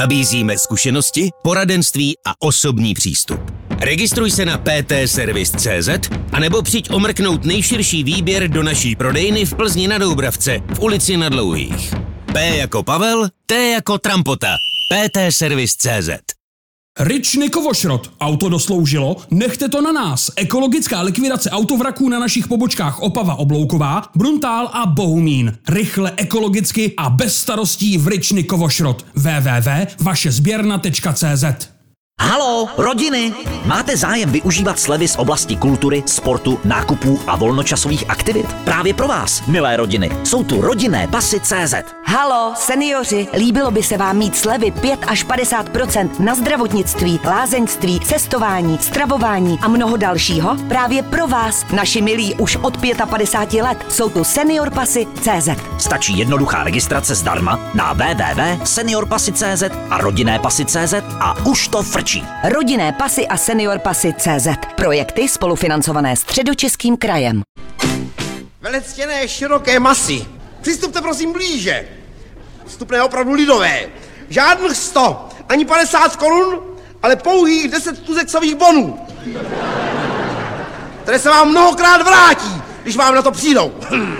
Nabízíme zkušenosti, poradenství a osobní přístup. Registruj se na ptservice.cz anebo přijď omrknout nejširší výběr do naší prodejny v Plzni na Doubravce v ulici Na Dlouhých. P jako Pavel, T jako Trampota. ptservice.cz. Ryčny Kovošrot. Auto dosloužilo? Nechte to na nás. Ekologická likvidace autovraků na našich pobočkách Opava Oblouková, Bruntál a Bohumín. Rychle, ekologicky a bez starostí v Ryčny Kovošrot. www.vašezběrna.cz. Haló, rodiny! Máte zájem využívat slevy z oblasti kultury, sportu, nákupů a volnočasových aktivit? Právě pro vás, milé rodiny, jsou tu rodinné pasy CZ. Halo, seniori, líbilo by se vám mít slevy 5 až 50% na zdravotnictví, lázeňství, cestování, stravování a mnoho dalšího? Právě pro vás, naši milí už od 55 let, jsou tu Senior pasy CZ. Stačí jednoduchá registrace zdarma na www.seniorpasy.cz a rodinné pasy CZ a už to frčí. Rodinné pasy a Senior pasy CZ. Projekty spolufinancované Středočeským krajem. Velectěné široké masy. Přistupte prosím blíže. Vstupné opravdu lidové. Žádných 100, ani 50 korun, ale pouhých 10 tuzeksových bonů. Které se vám mnohokrát vrátí, když vám na to přijdou.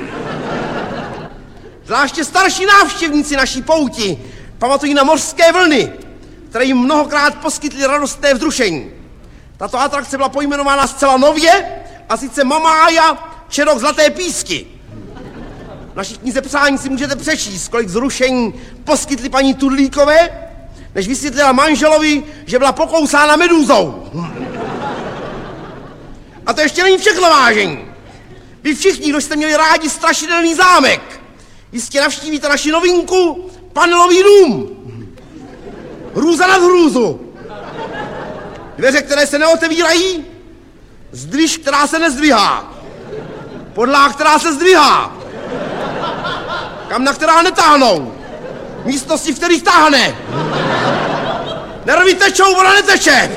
Zvláště starší návštěvníci naší pouti pamatují na mořské vlny, které jim mnohokrát poskytly radostné vzrušení. Tato atrakce byla pojmenována zcela nově, a sice Mamája Čerok Zlaté písky. V naší knize přání si můžete přečíst, kolik vzrušení poskytly paní Tudlíkové, než vysvětlila manželovi, že byla pokousána medúzou. A to ještě není všechno, vážení. Vy všichni, kdo jste měli rádi strašidelný zámek, jistě navštívíte naši novinku Panelový dům. Hrůza nad hrůzu. Dveře, které se neotevírají, zdviž, která se nezdvihá. Podlaha, která se zdvihá. Kamna, která netáhnou. Místnosti, v kterých táhne. Nervy tečou, voda neteče.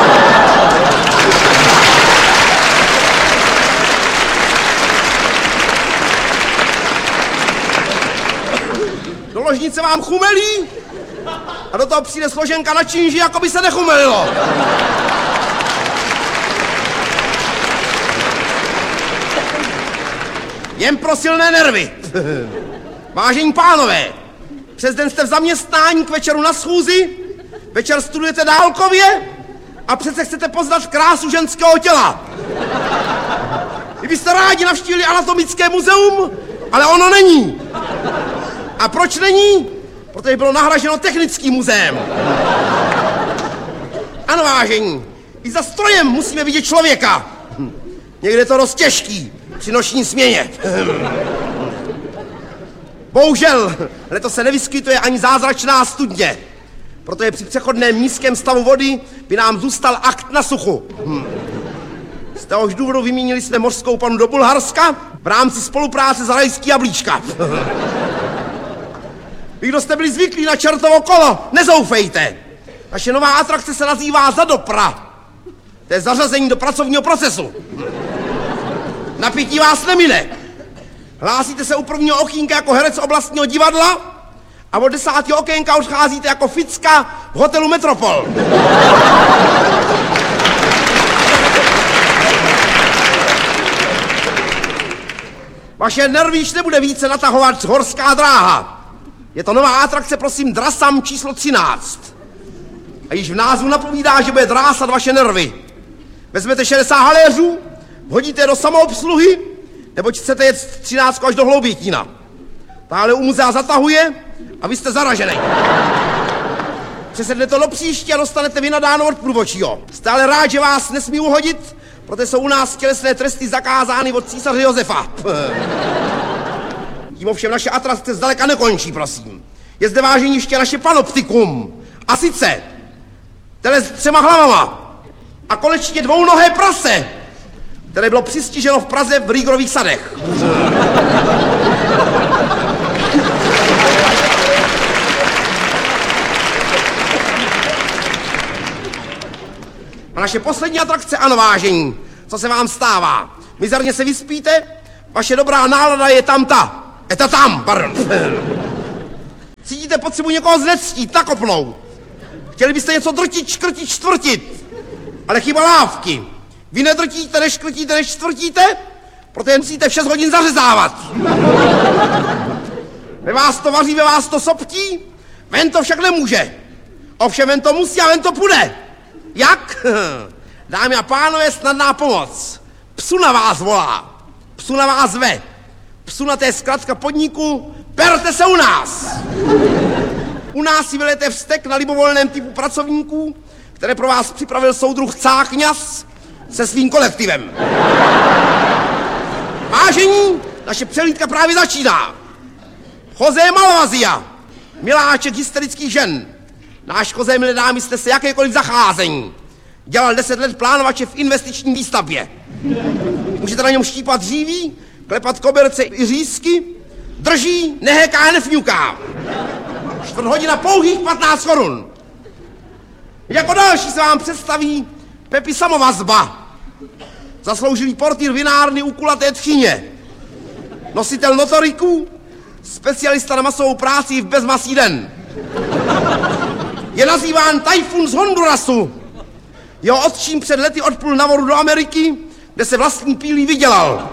Do ložnice vám chumelí a do toho přijde složenka na činži, jako by se nechumelilo. Jen pro silné nervy. Vážení pánové, přes den jste v zaměstnání, k večeru na schůzi, večer studujete dálkově a přece chcete poznat krásu ženského těla. Vy byste rádi navštívili anatomické muzeum, ale ono není. A proč není? Protože bylo nahraženo technickým muzeem. Ano, vážení, i za strojem musíme vidět člověka. Někde je to dost těžký při noční směně. Bohužel, letos se nevyskytuje ani zázračná studně, protože při přechodném nízkém stavu vody by nám zůstal akt na suchu. Z téhož důvodu vymínili jsme mořskou panu do Bulharska v rámci spolupráce s rajský jablíčka. Vy, kdo jste byli zvyklí na čertovo kolo, nezoufejte. Naše nová atrakce se nazývá Zadopra. To je zařazení do pracovního procesu. Napití vás nemine. Hlásíte se u prvního okýnka jako herec oblastního divadla a od 10. okénka odcházíte jako ficka v hotelu Metropol. Vaše nervy již nebude více natahovat horská dráha. Je to nová atrakce, prosím, Drasam číslo 13. A již v názvu napovídá, že bude drásat vaše nervy. Vezmete 60 haléřů, hodíte do samoobsluhy, neboť chcete jet 13 až do Hloubětína. Táhle u muzea zatahuje a vy jste zaražený. Přesednete do příště a dostanete vynadáno od průvodčího. Jste ale rád, že vás nesmí uhodit, protože jsou u nás tělesné tresty zakázány od císaře Josefa. Tím ovšem naše atrakce zdaleka nekončí, prosím. Je zde, vážení, ještě naše panoptikum. A sice tele s 3 hlavama a konečně dvounohé prase, které bylo přistiženo v Praze v Rýgorových sadech. A naše poslední atrakce, ano, vážení, co se vám stává? Mizerně se vyspíte, vaše dobrá nálada je tam, pardon. Cítíte potřebu někoho znectít, nakopnout. Chtěli byste něco drtit, škrtit, čtvrtit. Ale chyba lávky. Vy nedrtíte, neškrtíte, nečtvrtíte, protože musíte v 6 hodin zařezávat. Ve vás to vaří, ve vás to soptí, ven to však nemůže. Ovšem ven to musí a ven to půjde. Jak? Dámy a pánové, snadná pomoc. Psu na vás volá, psu na vás zve. Psu na té zkratka podniku, perte se u nás. U nás si vylete vztek na libovolném typu pracovníků, které pro vás připravil soudruh Cáchňas se svým kolektivem. Vážení, naše přehlídka právě začíná. José Malvazia, miláček hysterických žen. Náš José, milé dámy, jste se jakékoliv zacházení. Dělal 10 let plánovače v investiční výstavbě. Můžete na něm štípat dříví, klepat koberce i řízky, drží, nehéká, nefňuká. 4 hodina pouhých 15 korun. Jako další se vám představí Pepi Samovazba, zasloužilý portýr vinárny u kulaté tchyně, nositel notoriků, specialista na masovou práci v bezmasý den. Je nazýván Tajfun z Hondurasu. Jeho otčím před lety odplul na vodu do Ameriky, kde se vlastní pílí vydělal.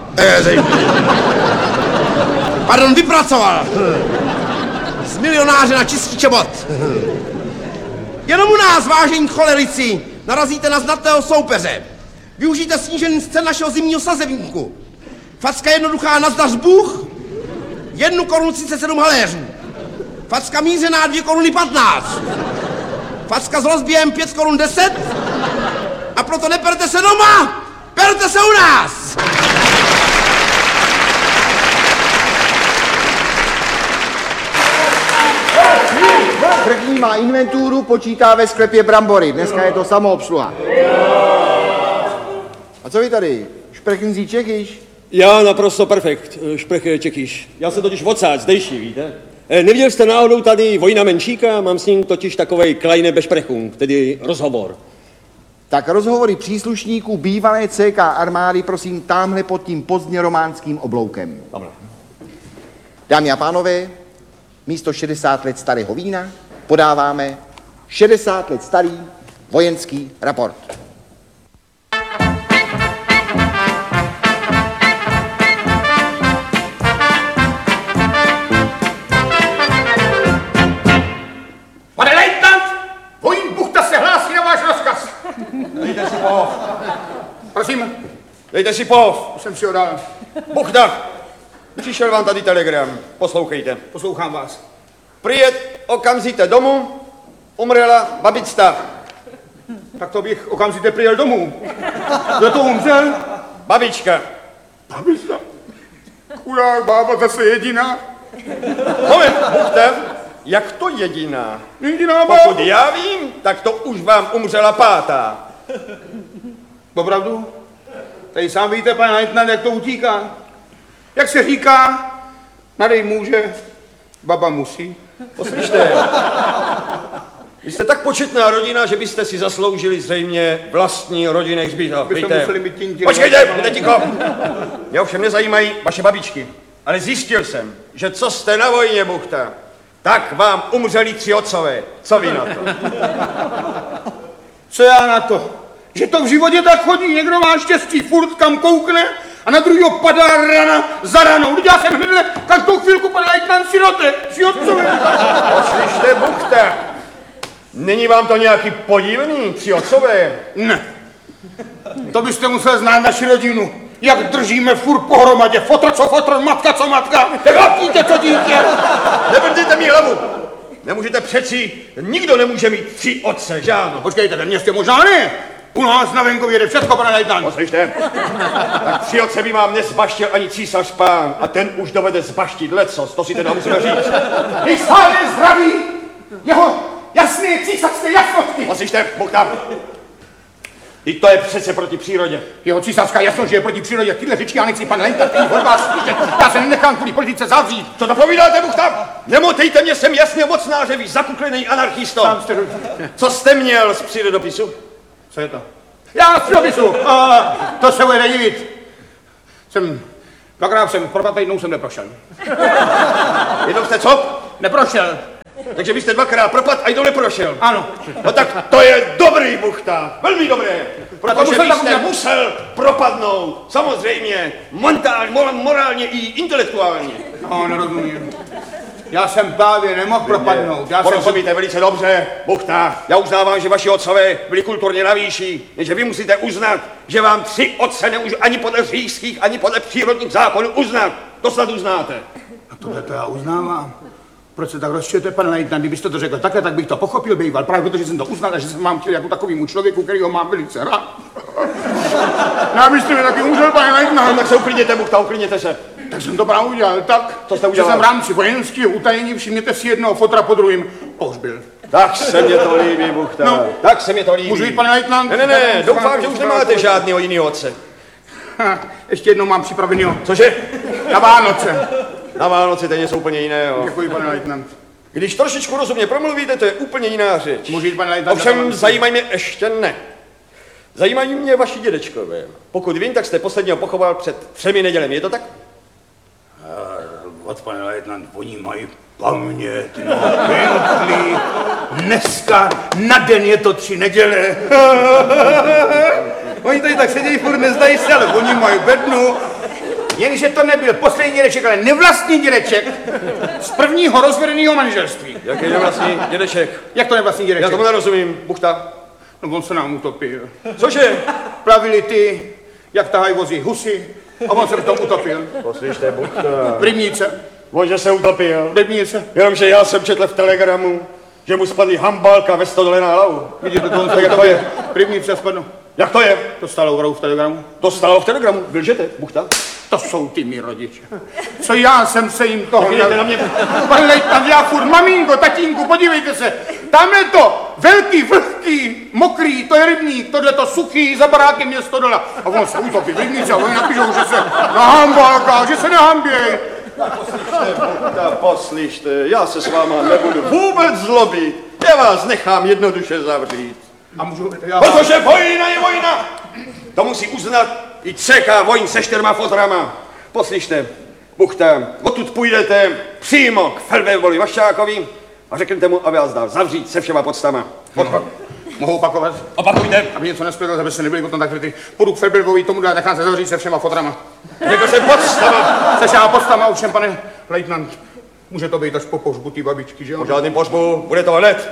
Vypracoval. Z milionáře na čistý čebot. Jenom u nás, vážení cholerici, narazíte na znatného soupeře. Využijte snížený cen našeho zimního sazebníku. Facka jednoduchá nazdař Bůh, 1 korunu 37 haléřů. Facka mířená 2 koruny 15. Facka s rozběhem 5 korun 10. A proto neperte se doma, perte se u nás! První má inventuru, počítá ve sklepě brambory. Dneska je to samoobsluha. A co vy tady? Sprechen Čechyš? Já naprosto perfekt, spreche Čechyš. Já jsem totiž odsáď, zdejší, víte? Neviděl jste náhodou tady Vojna Menšíka? Mám s ním totiž takovej kleine Besprechung, tedy rozhovor. Tak rozhovory příslušníků bývalé CK armády, prosím, támhle pod tím pozdně románským obloukem. Dobre. Dámy a pánové, místo 60 let starého vína podáváme 60 let starý vojenský raport. Pane lejtnant, vojín Buchta se hlásí na váš rozkaz. Dejte si pohov. Prosím, Dejte si pohov. už jsem si ho dal. Buchta, přišel vám tady telegram. Poslouchejte. Poslouchám vás. Přijet okamžitě domů, umřela babička. Tak to bych okamžitě přijel domů. Kdo to umřel? Babička. Babička. Chudák bába zase jediná. Moment, Buchta, jak to jediná? Jediná bába. Pokud já vím, tak to už vám umřela 5. Opravdu? Tady sám víte, pane lejtnant, jak to utíká. Jak se říká, nadej může, baba musí. Poslyšte, vy jste tak početná rodina, že byste si zasloužili zřejmě vlastní rodinný hřbitov. Byste museli mít tinky. Počkejte, buďte ticho. Mě ovšem nezajímají vaše babičky, ale zjistil jsem, že co jste na vojně, Buchta, tak vám umřeli 3 otcové. Co vy na to? Co já na to? Že to v životě tak chodí, někdo má štěstí, furt kam koukne a na druhýho padá rana za ranou. Já jsem hnedle každou chvilku pan lejtnant sirote, 3 otcové. Poslyšte, Buchta, není vám to nějaký podivný, 3 otcové? Ne. To byste musel znát naši rodinu. Jak držíme furt pohromadě, fotr co fotr, matka co matka, dítě co dítě. Nevrtěte mi hlavu. Nemůžete přeci, nikdo nemůže mít 3 otce, že ano? Počkejte, ve městě možná ne. U nás na venkově jde všechno, pane lejtnant. Poslyšte, tak 3 otce by vám nezbaštil ani císař pán a ten už dovede zbaštit lecos, to si teda musíme říct. Když stále zdraví, jeho jasné císařské jasnosti. Poslyšte, Buchta, teď to je přece proti přírodě. Jeho císařská jasnost, že je proti přírodě. Tyhle řečky já nechci, pan lejtnant, který od vás slyšet. Já se nenechám kvůli politice zavřít. Co to povídáte, Buchta? Nemotejte mě, jsem jasně mocnářevý, zakuklený anarchisto. Co jste měl z přírodopisu? Co je to? Já z přírodopisu. To se bude divit. Dvakrát jsem, pro 5 dnů jsem neprošel. Jednou jste co? Neprošel. Takže vy jste dvakrát propad a jednou neprošel. Ano. No tak to je dobrý, Buchta. Velmi dobré. Protože vy jste musel propadnout. Samozřejmě. Morálně i intelektuálně. No, nerozumím. Já jsem právě nemohl propadnout. Porozumíte velice dobře, Buchta. Já uznávám, že vaši otcové byli kulturně na výši, jenže vy musíte uznat, že vám 3 otce nemůžu ani podle říšských, ani podle přírodních zákonů uznat. To snad uznáte. A tohle to já uznávám. Proč se tak rozčujete, pane lejtnant? Kdybyste to řekl takhle, tak bych to pochopil, býval. Právě protože jsem to uznal a že jsem vám chtěl jako takovýmu člověku, který ho mám velice rád. No, abyste mi taky umřel, pane lejtnant. No, tak se uklidněte, Buchta, uklidněte se. Tak jsem to právě udělal tak, co jste udělal? Že jsem v rámci vojenského utajení, všimněte si, jednoho fotra po druhým pohřbil. Tak se mě to líbí, Buchta. No. Tak se mě to líbí. Můžu jít, pane lejtnant? Ne, doufám, že už nemáte žádného jiného otce. Ještě jednou mám připravenýho. Cože? Na Vánoce. Na Vánoce to je něco úplně jiného. Děkuji, pane lejtnant. Když trošičku rozumně promluvíte, to je úplně jiná řeč. Můžu jít, pane lejtnant? Ovšem zajímají mě ještě ne. Zajímají mě vaši dědečkové. Pokud vím, tak jste posledního pochoval před 3 nedělemi, je to tak? Od pane lejtnant, oni mají paměť, no, pěkný. Dneska na den je to 3 neděle. Oni tady tak sedějí, furt nezdají se, ale oni mají bednu. Jenže to nebyl poslední dědeček, ale nevlastní dědeček z prvního rozvedeného manželství. Jaký nevlastní dědeček? Jak to nevlastní dědeček? Já tomu nerozumím, Buchta. No on se nám utopil. Cože? Plavili ty, jak tahají vozí husy, a on se v tom utopil. Poslyšte, Buchta. V rybníce. On, že se utopil. V rybníce. Jenomže já jsem četl v telegramu, že mu spadly hambálka ve stodole na hlavu. Vidíte, to on se jak to je? V rybníce spadl. Jak to je? To stalo opravdu v telegramu. To stalo v telegramu. Vy lžete, Buchta? To jsou ty mý rodiče. Co já jsem se jim toho... Na mě. Pane lejtnant, já furt, maminko, tatínku, podívejte se. Tamhle to velký, vlhký, mokrý, to je rybník, tohleto suchý, za barákem je stodola. A on se utopí v rybníce a oni napíšou, že se nahambálká, že se nehamběj. Poslyšte, já se s váma nebudu vůbec zlobit. Já vás nechám jednoduše zavřít. A můžu... Protože vojna je vojna. To musí uznat i CK vojín se 4 fotrama. Poslyšte, Buchta, odtud půjdete přímo k Feldwebeli Vaščákovi a řeknete mu, aby vás dal zavřít se všema podstama. Mohu opakovat? Opakujte. Aby něco nespěl, aby se nebyli potom tak ty. Půjdu k Feldwebovi, tomu dá, nechám se zavřít se všema fotrama. Řekl jsem podstama. Se všema podstama, ovšem, pane lejtnant, může to být až po pohřbu té babičky, že jo? Po žádným pohřbu, bude to hned.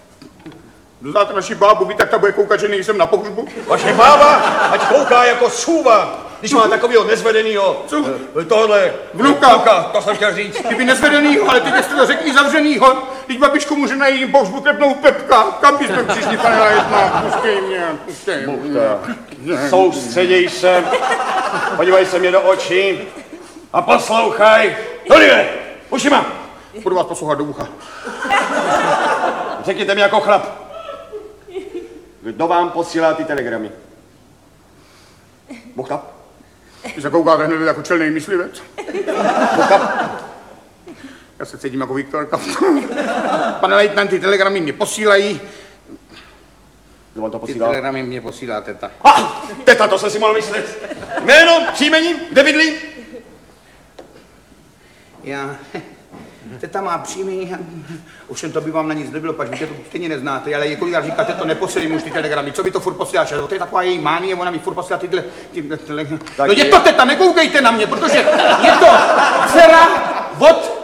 Znáte naši bábu, víte, tak ta bude koukat, že nejsem na pohřbu? Vaše bába, ať kouká jako sůva, když má takovýho nezvedenýho, tohle, Vnuka, to jsem chtěl říct. Kdyby nezvedenýho, ale teď jste to řekli zavřenýho, teď babičku může na jejím pohřbu klepnout Pepka. Kam bychom přišli, pane lejtnant? Puštěj mě. Soustředěj se, podívej se mě do očí a poslouchaj. Dolive, ušima. Budu vás poslouchat do ucha. Řekněte mi jako chlap, kdo vám posílá ty telegramy? Buchta? Vy se koukáte hned jako čelnej myslivec. Buchta? Já se cítím jako Viktorka. Pane lejtnant, ty telegramy mě posílají. Kdo vám to Ty posílá? telegramy mě posílá teta. Teta, to jsem si mohl myslet. Jméno, příjmení, kde bydlí? Já... Teta má příjmení, ovšem to by vám na nic nebylo, pač vy to stejně neznáte, ale kolikrát říkáte, to neposílím už ty telegramy, co vy to furt posíláš, to je taková její mánie, ona mi furt posílá tyhle telegramy. No je to teta, nekoukejte na mě, protože je to dcera od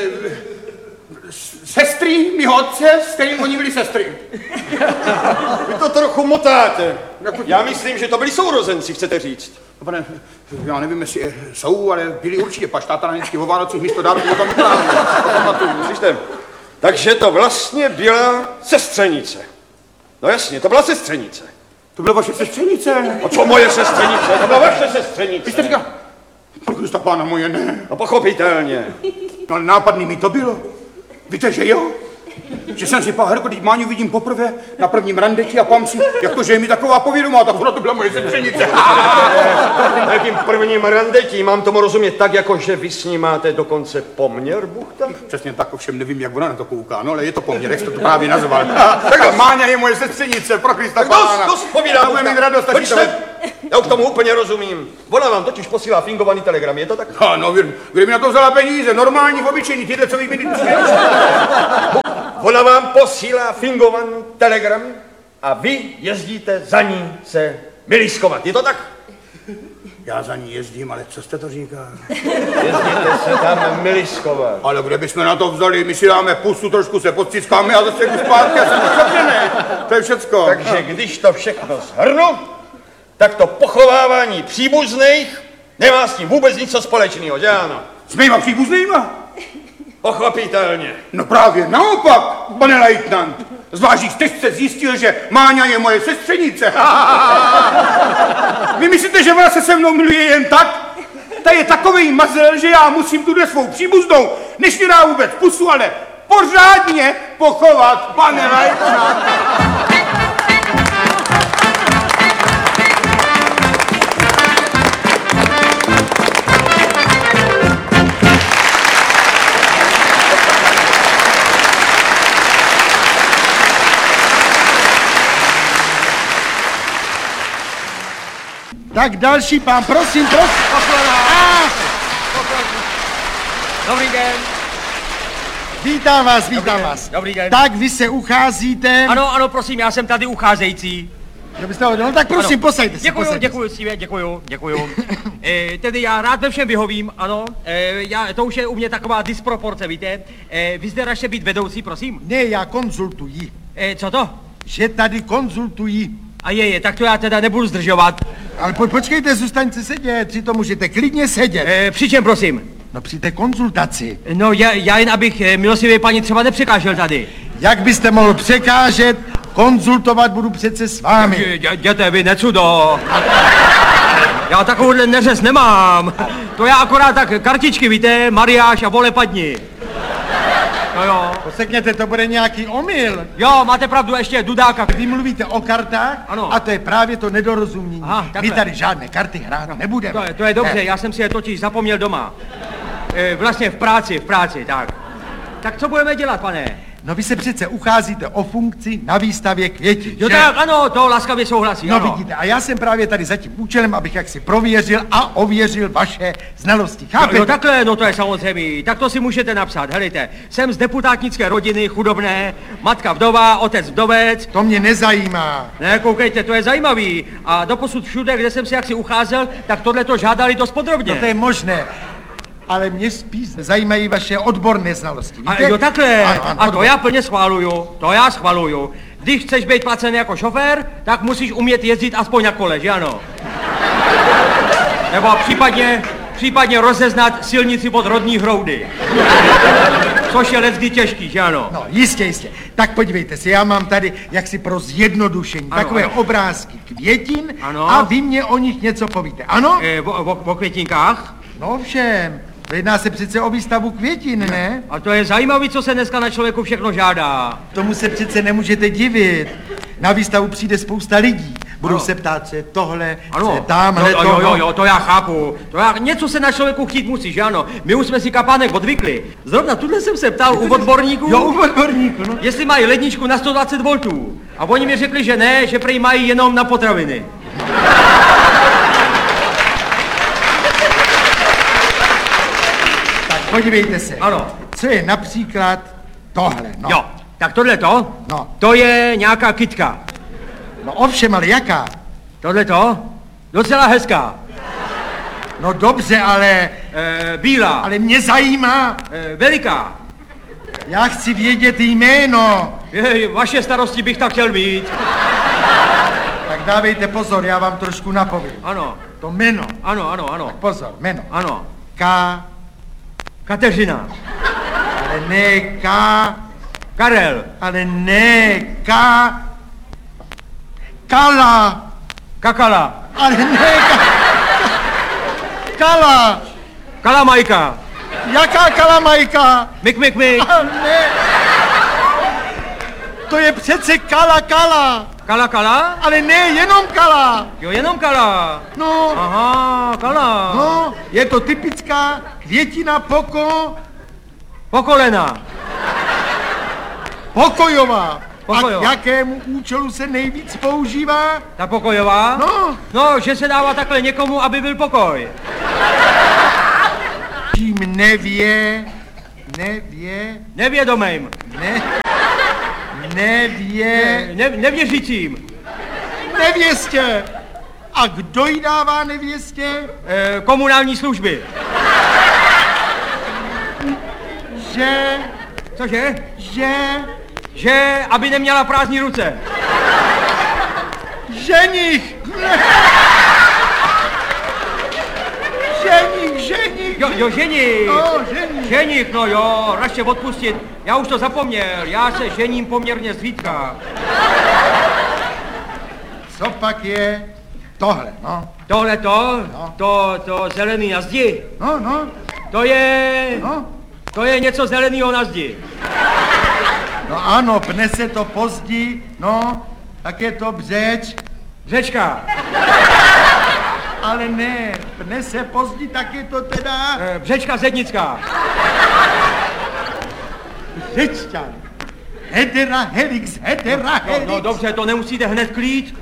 sestry mýho otce, s kterým oni byli sestry. Vy to trochu motáte. Já myslím, že to byli sourozenci, chcete říct. No, pane, já nevím, jestli jsou, ale byli určitě, pač táta na vždycky o Vánocích místo dárku o tom vyprávěl. Slyšte, takže to vlastně byla sestřenice. No jasně, to byla sestřenice. To byla vaše sestřenice? A co moje sestřenice? To byla vaše sestřenice. Vy jste říkal, Krista pána moje, ne. No pochopitelně. No ale nápadný mi to bylo. Víte, že jo? Že jsem si Herko, teď Máňu vidím poprvé na prvním randeti a pám si, jak to, že je mi taková povědomá, tak to byla moje sestřenice. Na jakým prvním randetí mám tomu rozumět tak, jako že vy s ní máte dokonce poměr, Buchta? Přesně tak, ovšem nevím, jak ona na to kouká, no ale je to poměr, jak jste to právě nazval. Tak Máňa je moje sestřenice, pro Krista pána. Dost povídám, Buchta. Mít radost, Já už tomu úplně rozumím. Ona vám totiž posílá fingovaný telegram, je to tak? No, kde mi na to vzala peníze? Normální, obyčejný, tyhle, co vy vidíte. Ona vám posílá fingovaný telegram a vy jezdíte za ní se milískovat, je to tak? Já za ní jezdím, ale co jste to říkal? Jezdíte se tam milískovat. Ale kde bychom na to vzali? My si dáme pusu, trošku se podciskáme a zase jdu zpátky a jsem ušopený. To je všecko. Takže když to všechno shrnu, tak to pochovávání příbuzných nemá s tím vůbec nic společného, že ano? S mýma příbuznýma? Pochopitelně. No právě naopak, pane lejtnant. Zvlášť když teď jste zjistil, že Máňa je moje sestřenice. Vy myslíte, že ona se mnou miluje jen tak? Ta je takovej mazel, že já musím tuhle svou příbuznou, než mi dá vůbec pusu, ale pořádně pochovat, pane lejtnant. Tak další pán, prosím. Dobrý den. Vítám vás. Dobrý den. Tak vy se ucházíte. Ano, prosím, já jsem tady ucházející. No tak prosím, posaďte se. Děkuju, Steve, děkuju. Tedy já rád ve všem vyhovím, ano. To už je u mě taková disproporce, víte. Vy zde raště být vedoucí, prosím. Ne, já konzultuji. Co to? Že tady konzultuji. A tak to já teda nebudu zdržovat. Ale počkejte, zůstaňte sedět, přitom můžete klidně sedět. Při čem, prosím? No při té konzultaci. No já jen abych milostivě paní třeba nepřekážel tady. Jak byste mohl překážet? Konzultovat budu přece s vámi. Jděte vy, necudo. Já takovouhle neřez nemám. To já akorát tak kartičky, víte, mariáš a vole padni. No jo. Posekněte, to bude nějaký omyl. Jo, máte pravdu, ještě dudáka. Vy mluvíte o kartách, ano. A to je právě to nedorozumění. Aha, my tady žádné karty hrát nebudeme. To je dobře, já jsem si je totiž zapomněl doma. Vlastně v práci, tak. Tak co budeme dělat, pane? No vy se přece ucházíte o funkci na výstavě květin, Jo že? tak, ano, to laskavě souhlasí, No ano. vidíte, a já jsem právě tady za tím účelem, abych jaksi prověřil a ověřil vaše znalosti, chápete? Jo takhle, no to je samozřejmě, tak to si můžete napsat, helejte. Jsem z deputátnické rodiny, chudobné, matka vdova, otec vdovec. To mě nezajímá. Ne, koukejte, to je zajímavý. A doposud všude, kde jsem si jaksi ucházel, tak tohle to žádali dost podrobně. No to je možné. Ale mě spíš zajímají vaše odborné znalosti, víte? A jo takhle, ano, a to já plně schvaluju, Když chceš být placen jako šofér, tak musíš umět jezdit aspoň na kole, že ano? Nebo případně rozeznat silnici od rodní hroudy. Což je leckdy těžký, že ano? No, jistě. Tak podívejte se, já mám tady jaksi pro zjednodušení takové obrázky květin a vy mě o nich něco povíte, ano? O květinkách? No všem. Jedná se přece o výstavu květin, ne? A to je zajímavý, co se dneska na člověku všechno žádá. Tomu se přece nemůžete divit. Na výstavu přijde spousta lidí. Budou se ptát, co je tohle, co je tamhle, jo, to já chápu. Něco se na člověku chtít musí, že ano? My už jsme si kapánek odvykli. Zrovna tuhle jsem se ptal u odborníků. Jo, u odborníků, no. Jestli mají ledničku na 120 V. A oni mi řekli, že ne, že prý mají jenom na potraviny. Podívejte se. Ano. Co je například tohle, no. Jo, tak tohleto, no. To je nějaká kytka. No ovšem, ale jaká? Tohleto, docela hezká. No dobře, ale... Bílá. Ale mě zajímá. Veliká. Já chci vědět jméno. Vaše starosti bych tak chtěl mít. Tak dávejte pozor, já vám trošku napovím. Ano. To jméno. Ano. Tak pozor, jméno. Ano. Kateřina. Ale ne Karel. Ale ne Kala. Kakala. Ale ne Kala. Kalamajka. Jaká kalamajka? Mik. Ne. To je přece Kala. Kala? Ale ne, jenom Kala. Jo, jenom Kala. No. Aha, Kala. No, je to typická květina Pokolena. pokojová. Pokojová. A k jakému účelu se nejvíc používá? Ta pokojová? No. No, že se dává takhle někomu, aby byl pokoj. Tím Nevědomým. Nevěřícím. Nevěstě. A kdo jí dává nevěstě? Komunální služby. Že? Cože? Že, aby neměla prázdní ruce. Ženich! Ženich! Jo, ženich. Ženich. Ženich, no jo, raště odpustit. Já už to zapomněl, já se žením poměrně zřídka. Co pak je tohle, no? To zelený na zdi. No. To je něco zeleného na zdi. No ano, pne se to pozdí, no, tak je to břeč. Břečka. Ale ne, pne se pozdí, tak je to teda... Břečka zednická. Břečťan. Hedera helix. No dobře, to nemusíte hned klít.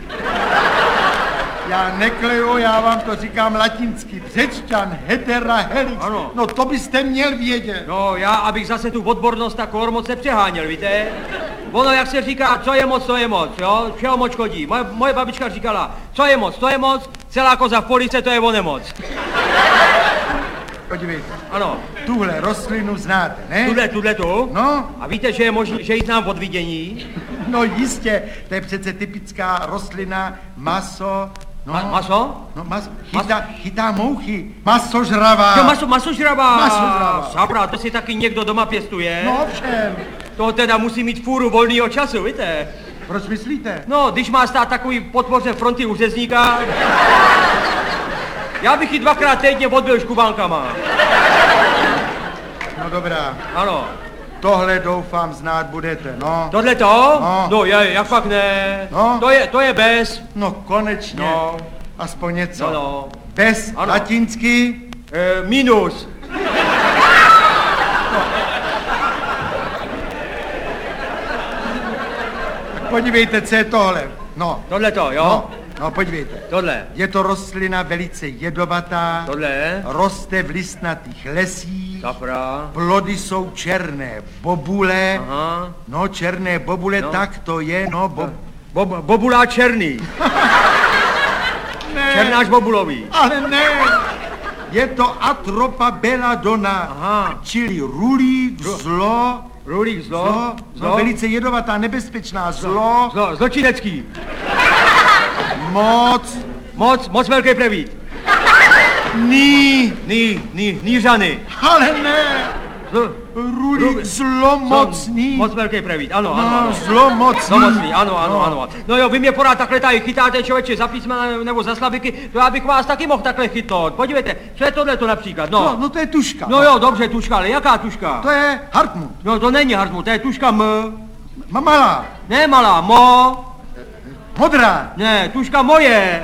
Já nekleju, já vám to říkám latinsky. Břečťan, hedera helix. Ano. No to byste měl vědět. No já, abych zase tu odbornost tak moc nepřeháněl, víte? Ono, jak se říká, co je moc, jo? Čeho moc škodí? Moje babička říkala, co je moc, celá koza v police, to je o nemoc. Podívejte. Ano. Tuhle rostlinu znáte, ne? Tuhle? No. A víte, že je možné, že jí znám od vidění? No jistě, to je přece typická rostlina, maso. No, Maso? No, chytá mouchy. Masožravá. Jo, masožravá. Sabra, to si taky někdo doma pěstuje. No ovšem. To teda musí mít fůru volného času, víte? Proč myslíte? No, když má stát takový podpoře fronty u řezníka, já bych ji 2krát týdně odbil škubánkama. No dobrá. Ano. Tohle doufám znát budete, no. Tohle to? No. No, jak fakt ne. No. To je bez. No konečně. No. Aspoň něco. No. Bez, ano. latinsky. Minus. Podívejte, co je tohle. No. Tohle to, jo? No, podívejte. Tohle. Je to rostlina velice jedovatá. Tohle. Roste v listnatých lesích. Safra. Plody jsou černé bobule. Aha. No, černé bobule, No. tak to je, no. Bobulá černý. Ne. Černáš bobulový. Ale ne. Je to Atropa belladonna. Aha. Čili rulík, zlo. Rulík, zlo. No, velice jedovatá, nebezpečná, zlo. Zločinecký. Moc velký prevít. Nířany. Ale ne. Rulík zlomocný. Moc velký prevít, ano. Zlomocný. Zlomocný, ano. No jo, vy mě pořád takhle tady chytáte, člověče, za písmena nebo za slabiky, to já bych vás taky mohl takhle chytnout. Podívejte, co je tohleto například, no. No to je tuška. No jo, dobře, tuška, ale jaká tuška? To je Hartmut. No to není Hartmut, to je tuška M. Malá. Ne malá, Mo. Modrá. Ne, tuška moje.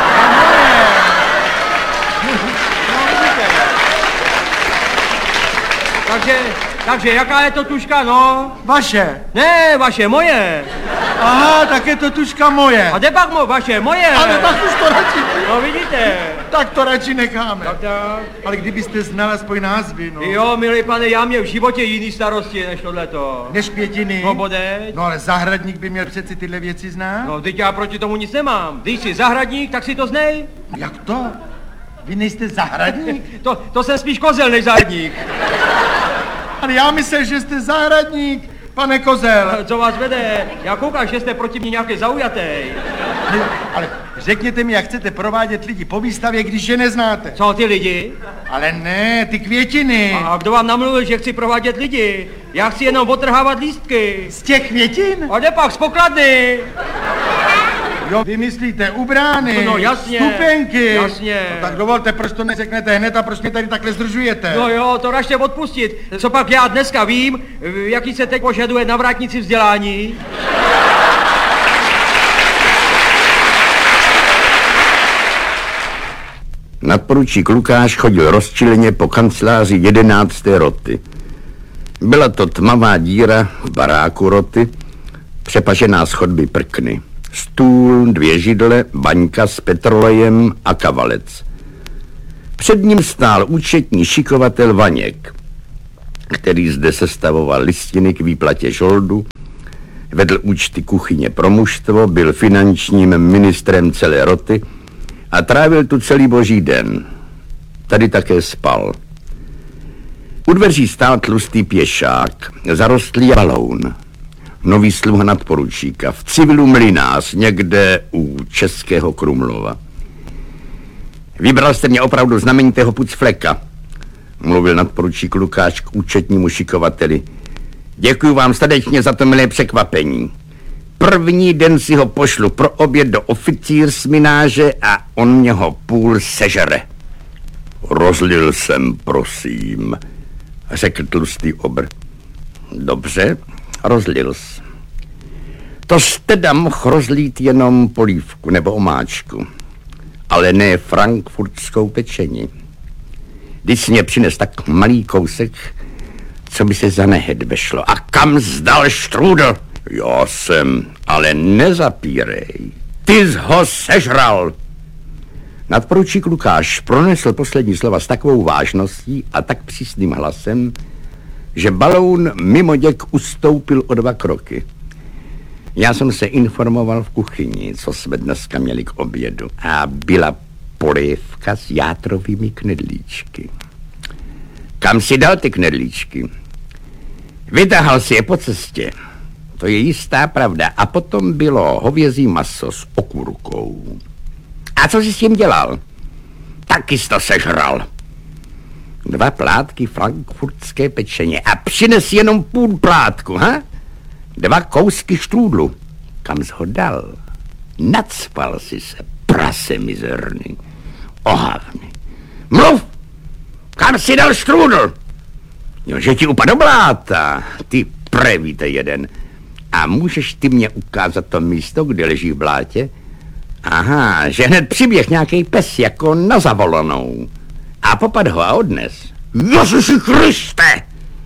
Takže jaká je to tuška, no? Vaše. Ne, vaše, moje. Aha, tak je to tuška moje. A kde pak vaše, moje? Ale tak už to radši. No vidíte. Tak to radši necháme. Tak. Ale kdybyste znal aspoň názvy, no. Jo, milý pane, já měl v životě jiný starosti než tohleto. Než květiny. No bodeď. No ale zahradník by měl přeci tyhle věci znát. No, teď já proti tomu nic nemám. Když jsi zahradník, tak si to znej. Jak to? Vy nejste zahradník? To jsem spíš kozel než zahradník. Ale já myslel, že jste zahradník, pane kozel. Co vás vede? Já koukám, že jste proti mě nějaký zaujatý. Ale řekněte mi, jak chcete provádět lidi po výstavě, když je neznáte. Co, ty lidi? Ale ne, ty květiny. A kdo vám namluvil, že chci provádět lidi? Já chci jenom otrhávat lístky. Z těch květin? A jde pak z pokladny. Jo, vy myslíte u brány, no jasně, stupenky. Jasně. No, tak dovolte, proč to neřeknete hned a proč mě tady takhle zdržujete? No jo, to raště odpustit. Co pak já dneska vím, jaký se teď požaduje na vrátnici vzdělání? Nadporučík Lukáš chodil rozčileně po kanceláři 11. roty. Byla to tmavá díra v baráku roty, přepažená z chodby prkny. Stůl, 2 židle, baňka s petrolejem a kavalec. Před ním stál účetní šikovatel Vaněk, který zde sestavoval listiny k výplatě žoldu, vedl účty kuchyně pro mužstvo, byl finančním ministrem celé roty a trávil tu celý boží den. Tady také spal. U dveří stál tlustý pěšák, zarostlý Baloun, nový sluha nadporučíka, v civilu mlynář, někde u Českého Krumlova. Vybral jste mě opravdu znamenitého pucfleka, mluvil nadporučík Lukáš k účetnímu šikovateli. Děkuji vám srdečně za to milé překvapení. První den si ho pošlu pro oběd do oficírsmináže a on mě ho půl sežere. Rozlil jsem, prosím, řekl tlustý obr. Dobře, rozlil jsi. To jste mohl rozlít jenom polívku nebo omáčku, ale ne frankfurtskou pečení. Když jsi mě přines tak malý kousek, co by se za nehed vešlo. A kam zdal štrůdl? Já jsem, ale nezapírej. Ty jsi ho sežral. Nadporučík Lukáš pronesl poslední slova s takovou vážností a tak přísným hlasem, že Baloun mimoděk ustoupil o 2 kroky. Já jsem se informoval v kuchyni, co jsme dneska měli k obědu, a byla polévka s játrovými knedlíčky. Kam si dal ty knedlíčky? Vytahal si je po cestě. To je jistá pravda. A potom bylo hovězí maso s okurkou. A co jsi s tím dělal? Taky jsi to sežral. 2 plátky frankfurtské pečeně a přines jenom půl plátku, ha? 2 kousky štrůdlu. Kam jsi ho dal? Nacpal si se, prase mizerný. Ohavný. Mluv! Kam si dal štrůdl? Jo, že ti upadl bláta. Ty prevíte jeden. A můžeš ty mě ukázat to místo, kde leží v blátě? Aha, že hned přiběh nějaký pes jako na zavolanou. A popad ho a odnes. Ježiši Kriste!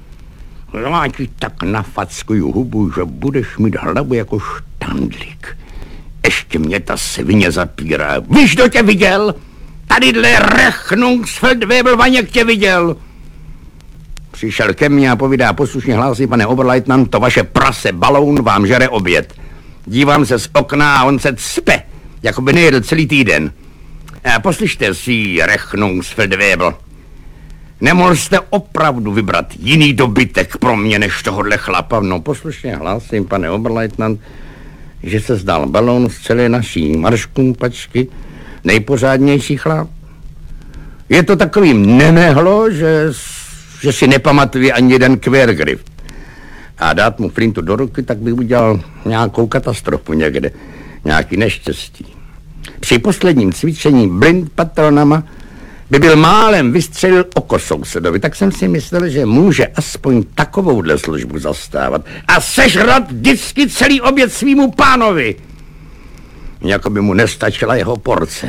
Já ti tak nafackuju hubu, že budeš mít hlavu jako štandlík. Ještě mě ta svině zapírá. Víš, kdo tě viděl? Tadyhle Rechnungsfeldwebel Vaněk tě viděl. Přišel ke mně a povídá poslušně hlásí, pane Oberleitnant, to vaše prase Baloun vám žere oběd. Dívám se z okna a on se cpe, jako by nejedl celý týden. Poslyšte si, Rechnungsfeldwebel, nemohl jste opravdu vybrat jiný dobytek pro mě než tohohle chlapa? No poslušně hlásím, pane Oberleitnant, že se zdal Baloun z celé naší marškumpačky nejpořádnější chlap. Je to takovým nemehlo, že si nepamatuje ani jeden Quergriff. A dát mu flintu do ruky, tak by udělal nějakou katastrofu někde, nějaký neštěstí. Při posledním cvičení blind patronama by byl málem vystřelil oko sousedovi, tak jsem si myslel, že může aspoň takovouhle službu zastávat a sežrat vždycky celý oběd svýmu pánovi. Jako by mu nestačila jeho porce.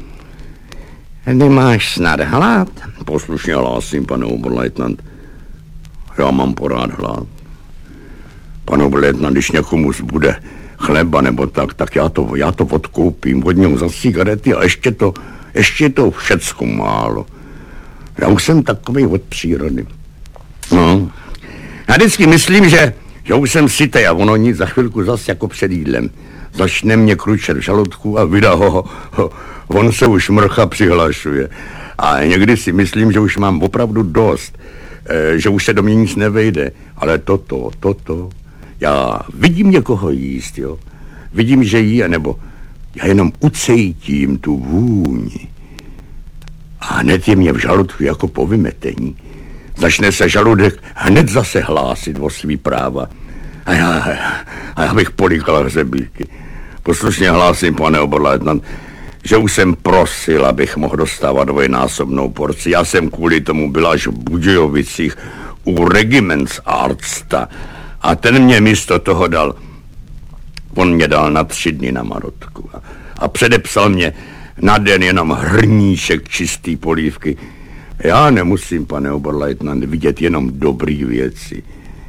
Nemáš snad hlad? Poslušně hlásím, pane Oberleitnant. Já mám porád hlad. Pane Oberleitnant, když někomu zbude chleba nebo tak já to odkoupím od něho za cigarety a ještě to všecko málo. Já už jsem takový od přírody. No. Já vždycky myslím, že už jsem sytej a ono nic, za chvilku zas jako před jídlem. Začne mě kručet v žaludku a vydá ho. On se už mrcha přihlašuje. A někdy si myslím, že už mám opravdu dost, že už se do mě nic nevejde. Ale toto, já vidím někoho jíst, jo. Vidím, že jí, nebo já jenom ucejtím tu vůni. A hned je mě v žaludku jako po vymetení. Začne se žaludek hned zase hlásit o svý práva. A já bych políkal hřebíky. Poslušně hlásím, pane Oberleitnant, že už jsem prosil, abych mohl dostávat dvojnásobnou porci. Já jsem kvůli tomu byl až v Budějovicích u Regimentsarsta a ten mě místo toho dal. On mě dal na 3 dny na marotku a předepsal mě na den jenom hrníček čistý polívky. Já nemusím, pane Oberleitnant, vidět jenom dobrý věci.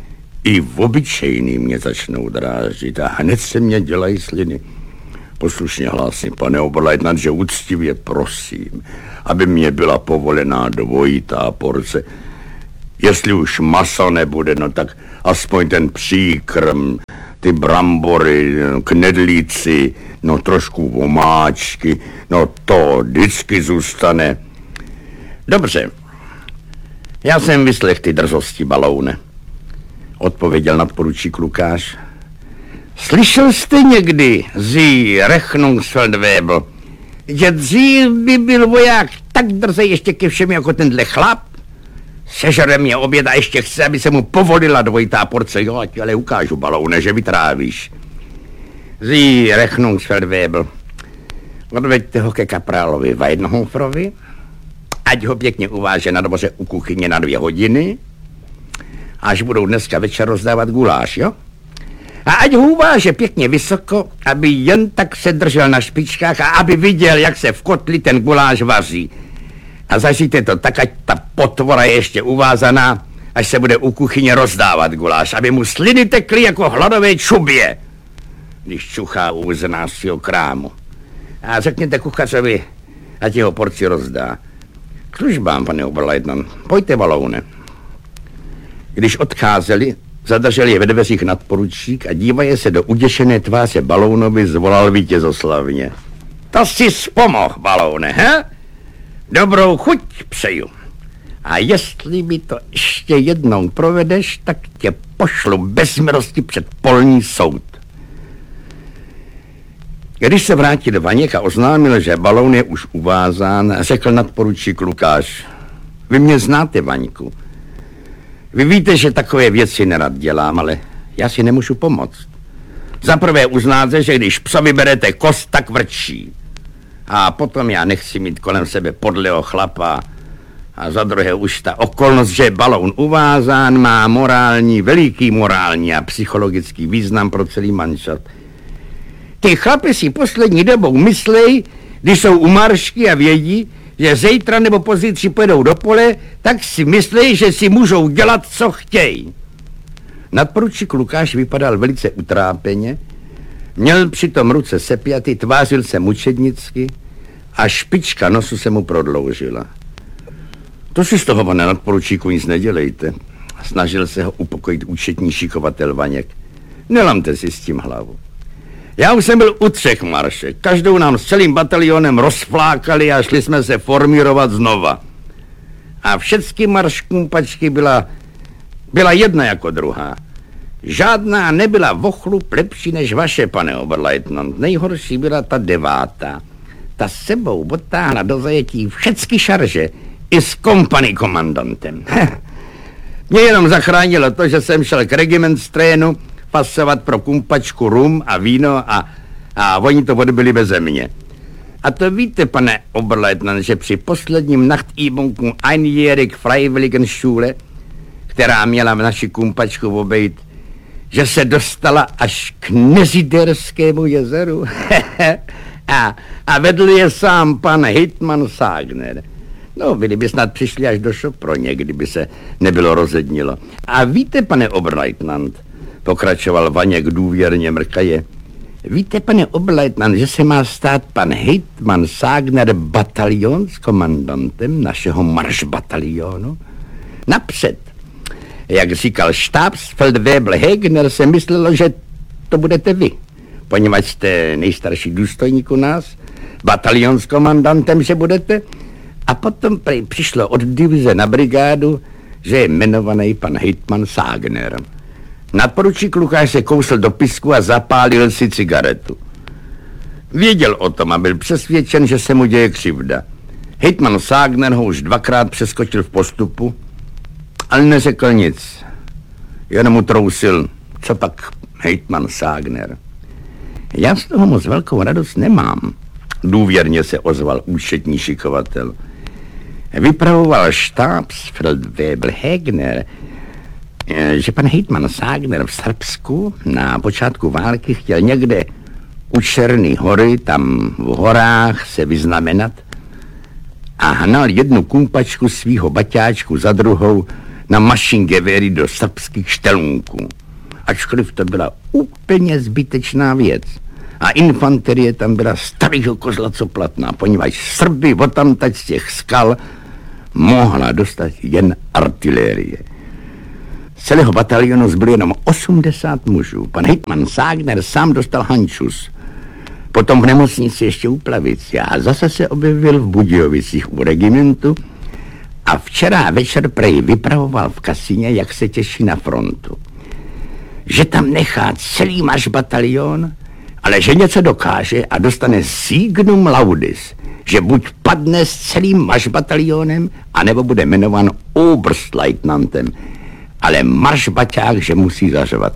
I v obyčejný mě začnou dráždit a hned se mě dělají sliny. Poslušně hlásím, pane oberleutnant, že úctivě prosím, aby mě byla povolená dvojitá porce. Jestli už maso nebude, no tak aspoň ten příkrm, ty brambory, knedlíci, no trošku omáčky, no to vždycky zůstane. Dobře, já jsem vyslech ty drzosti, Baloune, odpověděl nadporučík Lukáš. Slyšel jste někdy, Sie Rechnungsfeldwebel, že dřív by byl voják tak drzej ještě ke všem jako tenhle chlap? Sežere mě oběd a ještě chce, aby se mu povolila dvojitá porce. Jo, ať ale ukážu, Baloune, že vytrávíš. Sie Rechnungsfeldwebel, odveďte ho ke kaprálovi Weidenhoferovi, ať ho pěkně uváže na dvoře u kuchyně na 2 hodiny, až budou dneska večer rozdávat guláš, jo? A ať ho uváže pěkně vysoko, aby jen tak se držel na špičkách a aby viděl, jak se v kotli ten guláš vaří. A zažijte to tak, ať ta potvora je ještě uvázaná, až se bude u kuchyně rozdávat guláš, aby mu sliny tekly jako hladové čubě, když čuchá u znášího krámu. A řekněte kuchařovi, ať jeho porci rozdá. K službám, pane oberleutnant, pojďte, Baloune. Když odcházeli, zadržel je ve dveřích nadporučík a dívaje se do uděšené tváře Balounovi zvolal vítězoslavně. To si vzpomohl, Baloune, he? Dobrou chuť přeju. A jestli mi to ještě jednou provedeš, tak tě pošlu bez milosti před polní soud. Když se vrátil Vaněk a oznámil, že Baloun je už uvázán, řekl nadporučík Lukáš. Vy mě znáte, Vaňku. Vy víte, že takové věci nerad dělám, ale já si nemůžu pomoct. Za prvé uznáte, že když psovi berete kost, tak vrčí. A potom já nechci mít kolem sebe podlého chlapa. A za druhé už ta okolnost, že je Baloun uvázán, má veliký morální a psychologický význam pro celý manšaft. Ty chlapi si poslední dobou myslej, když jsou u maršky a vědí, že zítra nebo pozítří pojedou do pole, tak si myslej, že si můžou dělat, co chtějí. Nadporučík Lukáš vypadal velice utrápeně, měl přitom ruce sepjaty, tvářil se mučednicky a špička nosu se mu prodloužila. To si z toho, pane nadporučíku, nic nedělejte. Snažil se ho upokojit účetní šikovatel Vaněk. Nelamte si s tím hlavu. Já už jsem byl u 3 maršek. Každou nám s celým batalionem rozflákali a šli jsme se formírovat znova. A všechny marškumpačky byla jedna jako druhá. Žádná nebyla vochlup lepší než vaše, pane oberleutnant. Nejhorší byla ta 9. Ta s sebou odtáhla do zajetí všechny šarže i s kompany komandantem. Mě jenom zachránilo to, že jsem šel k regimentstrénu pasovat pro kumpačku rum a víno a oni to odbyli beze mě. A to víte, pane oberleutnant, že při posledním Nachtübungu einjährig Freiwilligenschule, která měla v naši kumpačku obejít, že se dostala až k Neziderskému jezeru. a vedl je sám pan hejtman Ságner. No, vy by snad přišli až do Šoproně, kdyby se nebylo rozednilo. A víte, pane oberleutnant, pokračoval Vaněk důvěrně mrkaje, víte, pane oberleutnant, že se má stát pan hejtman Ságner batalionskomandantem našeho maršbatalionu? Napřed, jak říkal Stabsfeldwebel Hegner, se myslelo, že to budete vy, poněvadž jste nejstarší důstojník u nás, batalionskomandantem, že budete, a potom přišlo od divize na brigádu, že je jmenovaný pan hejtman Ságner. Nadporučík Lukáš se kousl do pisku a zapálil si cigaretu. Věděl o tom a byl přesvědčen, že se mu děje křivda. Hejtman Ságner ho už 2krát přeskočil v postupu, ale neřekl nic. Jen mu trousil, co pak hejtman Ságner. Já z toho moc velkou radost nemám, důvěrně se ozval účetní šikovatel. Vypravoval Stabsfeldwebel Hegner, že pan hejtman Ságner v Srbsku na počátku války chtěl někde u Černé hory, tam v horách, se vyznamenat a hnal jednu kumpačku svýho baťáčku za druhou na mašingevéry do srbských štelunků. Ačkoliv to byla úplně zbytečná věc. A infanterie tam byla starýho kozla co platná, poněvadž Srby odtamtať z těch skal mohla dostat jen artilérie. Z celého batalionu zbylo jenom 80 mužů. Pan hejtman Ságner sám dostal hančus. Potom v nemocnici ještě u Plavice a zase se objevil v Budějovicích u regimentu a včera večer prej vypravoval v kasíně, jak se těší na frontu. Že tam nechá celý marš batalion, ale že něco dokáže a dostane signum laudis, že buď padne s celým maršbatalionem, anebo bude jmenovan Oberstleutnantem, ale maršbaťák, že musí zařvat.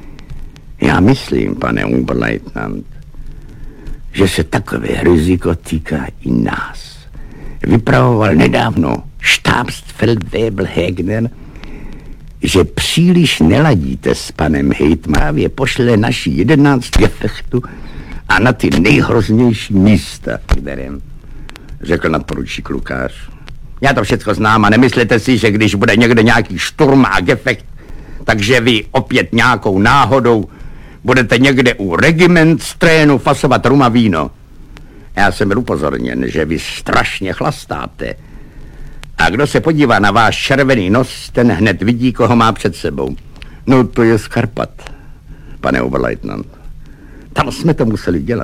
Já myslím, pane Oberleutnant, že se takové riziko týká i nás. Vypravoval nedávno štábsfeldwebel Hegner, že příliš neladíte s panem hejtmávě, pošle naši 11 gefechtu a na ty nejhroznější místa, kterým, řekl nadporučík Lukáš. Já to všecko znám a nemyslete si, že když bude někde nějaký šturm a gefekt, takže vy opět nějakou náhodou budete někde u regimentstrénu fasovat rum a víno. Já jsem byl upozorněn, že vy strašně chlastáte. A kdo se podívá na váš červený nos, ten hned vidí, koho má před sebou. No to je z Karpat, pane Oberleutnant. Tam jsme to museli dělat.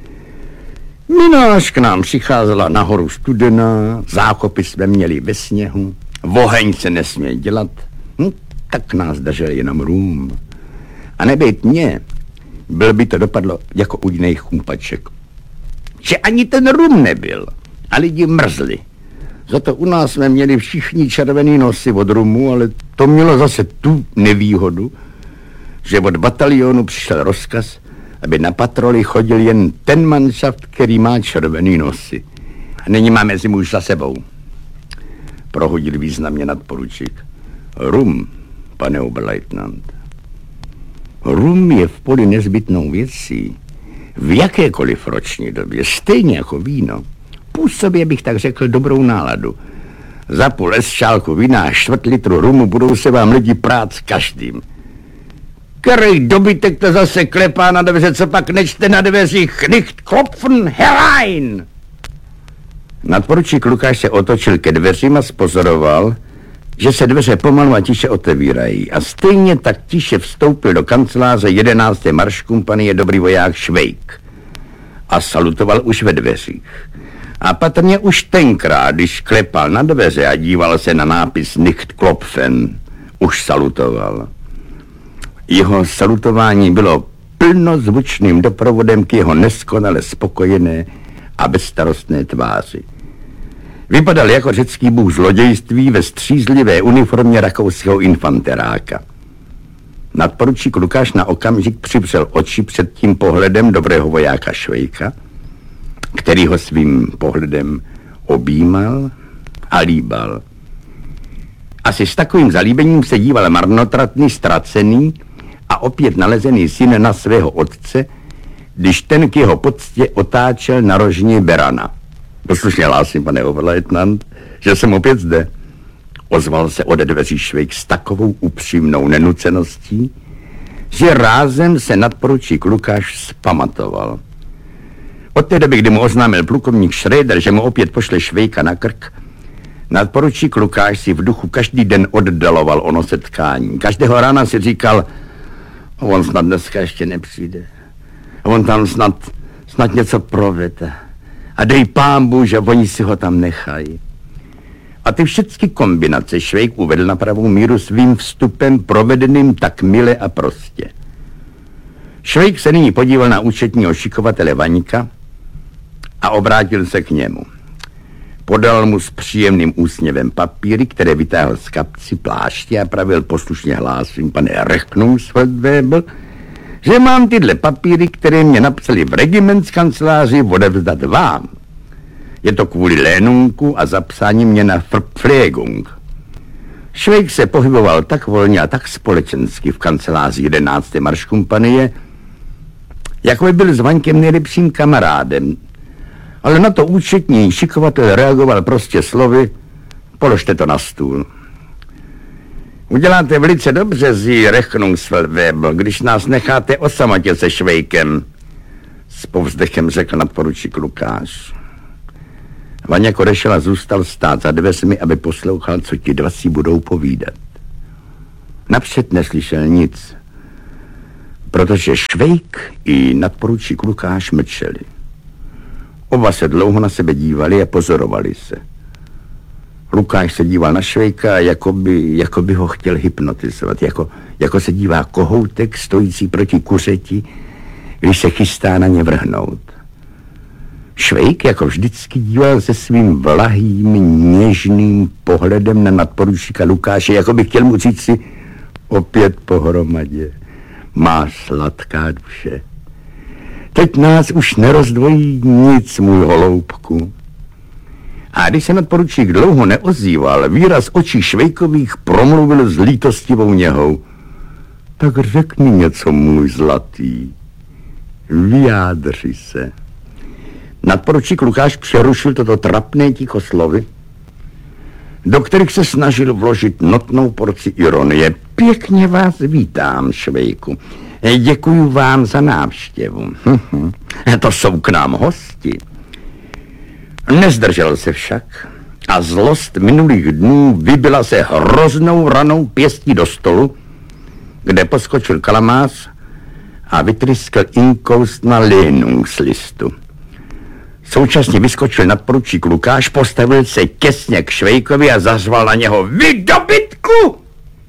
Mináž k nám přicházela nahoru studená, zákopy jsme měli ve sněhu, oheň se nesměl dělat, tak nás držel jenom rum. A nebejt mě, byl by to dopadlo jako u jiných chumpaček. Že ani ten rum nebyl a lidi mrzli. Za to u nás jsme měli všichni červený nosy od rumu, ale to mělo zase tu nevýhodu, že od batalionu přišel rozkaz, aby na patroli chodil jen ten manšaft, který má červený nosy. A nyní máme mezi muž za sebou. Prohodil významně nadporučík. Rum, pane Oberleutnant. Rum je v poli nezbytnou věcí. V jakékoliv roční době, stejně jako víno. Působě bych tak řekl dobrou náladu. Za půl šálku vína a 4 litru rumu budou se vám lidi prát s každým. Který dobytek to zase klepá na dveře, co pak nečte na dveřích nicht klopfen herein. Nadporučík Lukáš se otočil ke dveřím a spozoroval, že se dveře pomalu a tiše otevírají a stejně tak tiše vstoupil do kanceláře 11. marškompanie dobrý voják Švejk a salutoval už ve dveřích. A patrně už tenkrát, když klepal na dveře a díval se na nápis Nicht klopfen, už salutoval. Jeho salutování bylo plnozvučným doprovodem k jeho neskonale spokojené a bezstarostné tváři. Vypadal jako řecký bůh zlodějství ve střízlivé uniformě rakouského infanteráka. Nadporučík Lukáš na okamžik připřel oči před tím pohledem dobrého vojáka Švejka, který ho svým pohledem objímal a líbal. Asi s takovým zalíbením se díval marnotratný, ztracený a opět nalezený syn na svého otce, když ten k jeho poctě otáčel na rožní berana. Poslušně hlásím, pane Oberleutnant, že jsem opět zde. Ozval se ode dveří Švejk s takovou upřímnou nenuceností, že rázem se nadporučík Lukáš zpamatoval. Od té doby, kdy mu oznámil plukovník Schröder, že mu opět pošle Švejka na krk, nadporučík Lukáš si v duchu každý den oddaloval ono setkání. Každého rána si říkal, on snad dneska ještě nepřijde. On tam snad něco provede. A dej pámbu, že oni si ho tam nechají. A ty všechny kombinace Švejk uvedl na pravou míru svým vstupem provedeným tak mile a prostě. Švejk se nyní podíval na účetního šikovatele Vaňka a obrátil se k němu. Podal mu s příjemným úsměvem papíry, které vytáhl z kapsy pláště a pravil poslušně hlásím, pane Rechnungsfeldwebel, že mám tyhle papíry, které mě napsali v regimentskanceláři, odevzdat vám. Je to kvůli lénunku a zapsání mě na Verpflegung. Švejk se pohyboval tak volně a tak společensky v kanceláři 11. marškompanie, jako by byl s Vaňkem nejlepším kamarádem. Ale na to účetní šikovatel reagoval prostě slovy, položte to na stůl. Uděláte velice dobře, zí Rechnungsfeldwebel, když nás necháte o samotě se Švejkem, s povzdechem řekl nadporučík Lukáš. Vaněk odešel a zůstal stát za dveřmi, aby poslouchal, co ti dva si budou povídat. Napřed neslyšel nic, protože Švejk i nadporučík Lukáš mlčeli. Oba se dlouho na sebe dívali a pozorovali se. Lukáš se díval na Švejka, jako by ho chtěl hypnotizovat, jako se dívá kohoutek stojící proti kuřeti, když se chystá na ně vrhnout. Švejk jako vždycky díval se svým vlahým, něžným pohledem na nadporučíka Lukáše, jako by chtěl mu říct si opět pohromadě. Má sladká duše. Teď nás už nerozdvojí nic, můj holoubku. A když se nadporučík dlouho neozýval, výraz očí Švejkových promluvil s lítostivou něhou. Tak řekni něco, můj zlatý. Vyjádři se. Nadporučík Lukáš přerušil toto trapné ticho slovy, do kterých se snažil vložit notnou porci ironie. Pěkně vás vítám, Švejku. Děkuju vám za návštěvu. To jsou k nám hosti. Nezdržel se však a zlost minulých dnů vybila se hroznou ranou pěstí do stolu, kde poskočil kalamář a vytryskl inkoust na Lenungslistu. Současně vyskočil nadporučík Lukáš, postavil se těsně k Švejkovi a zařval na něho: Vy dobytku!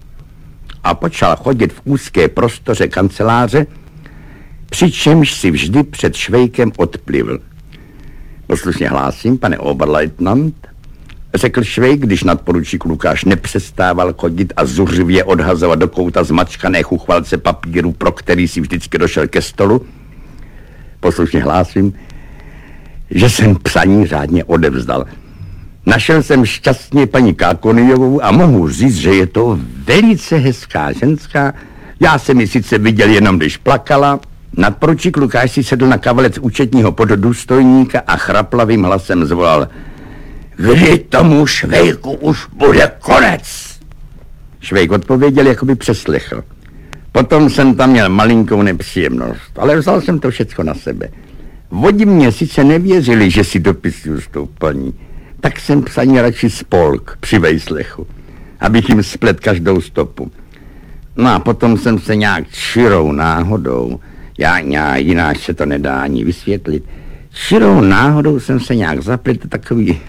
A počal chodit v úzké prostoře kanceláře, přičemž si vždy před Švejkem odplivl. Poslušně hlásím, pane Oberleutnant, řekl Švejk, když nadporučík Lukáš nepřestával chodit a zuřivě odhazovat do kouta zmačkané chuchvalce papíru, pro který si vždycky došel ke stolu. Poslušně hlásím, že jsem psaní řádně odevzdal. Našel jsem šťastně paní Kákonyjovou a mohu říct, že je to velice hezká ženská. Já jsem ji sice viděl jenom, když plakala. Nadporučík Lukáš si sedl na kavalec účetního poddůstojníka a chraplavým hlasem zvolal: Kdy tomu Švejku už bude konec? Švejk odpověděl, jako by přeslechl. Potom jsem tam měl malinkou nepříjemnost, ale vzal jsem to všecko na sebe. Vodi mě sice nevěřili, že si dopisuju s tou paní, tak jsem psaní radši spolk při vejslechu, abych jim splet každou stopu. No a potom jsem se nějak čirou náhodou, jináč se to nedá ani vysvětlit, čirou náhodou jsem se nějak zapletl takový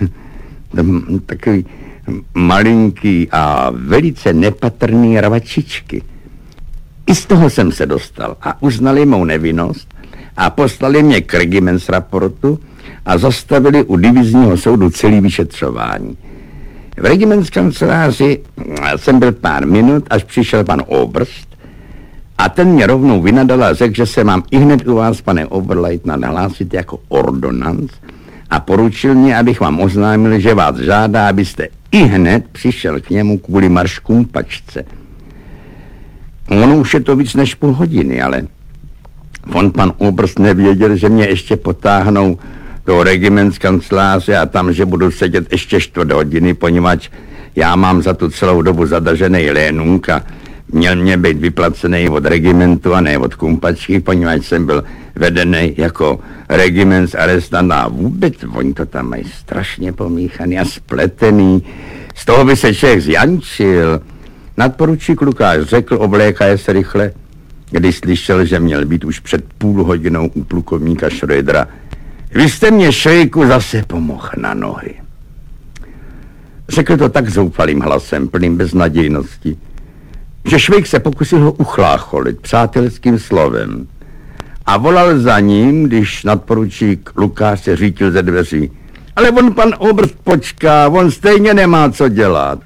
malinký a velice nepatrný rvačičky. I z toho jsem se dostal a uznali mou nevinnost a poslali mě k regimentsraportu a zastavili u divizního soudu celý vyšetřování. V regimentskanceláři jsem byl pár minut, až přišel pan Oberst a ten mě rovnou vynadal a řekl, že se mám ihned u vás, pane Oberleutnant, hlásit jako ordonanc a poručil mě, abych vám oznámil, že vás žádá, abyste ihned přišel k němu kvůli marškumpačce. Ono už je to víc než půl hodiny, ale on pan Oberst nevěděl, že mě ještě potáhnou do regimentskanceláře a tam, že budu sedět ještě 4 hodiny, poněvadž já mám za tu celou dobu zadržený lénunk a měl mě být vyplacený od regimentu a ne od kumpačky, poněvadž jsem byl vedený jako regimentsarrestant a vůbec oni to tam mají strašně pomíchaný a spletený. Z toho by se člověk zjančil. Nadporučík Lukáš řekl, oblékaje se rychle, když slyšel, že měl být už před půl hodinou u plukovníka Schrödera: Vy jste mě, Švejku, zase pomohl na nohy. Řekl to tak zoufalým hlasem, plným beznadějnosti, že Švejk se pokusil ho uchlácholit přátelským slovem a volal za ním, když nadporučík Lukáš se řítil ze dveří: Ale on pan Oberst počká, on stejně nemá co dělat.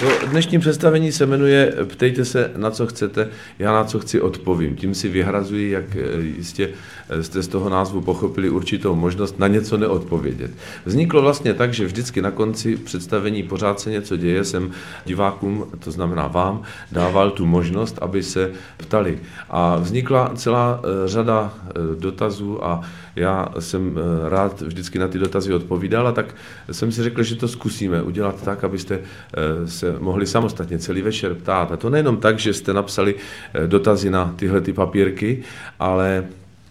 To dnešní představení se jmenuje Ptejte se, na co chcete, já na co chci odpovím. Tím si vyhrazuji, jak jistě jste z toho názvu pochopili, určitou možnost na něco neodpovědět. Vzniklo vlastně tak, že vždycky na konci představení Pořád se něco děje, jsem divákům, to znamená vám, dával tu možnost, aby se ptali. A vznikla celá řada dotazů a já jsem rád vždycky na ty dotazy odpovídal, a tak jsem si řekl, že to zkusíme udělat tak, abyste se mohli samostatně celý večer ptát. A to nejenom tak, že jste napsali dotazy na tyhle ty papírky, ale